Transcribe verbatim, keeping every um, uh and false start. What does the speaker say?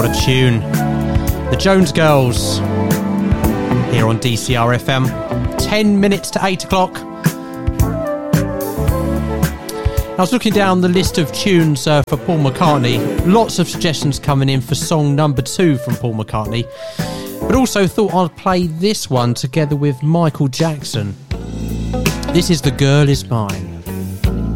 What a tune. The Jones Girls here on D C R F M. Ten minutes to eight o'clock. I was looking down the list of tunes uh, for Paul McCartney. Lots of suggestions coming in for song number two from Paul McCartney. But also thought I'd play this one together with Michael Jackson. This is The Girl Is Mine.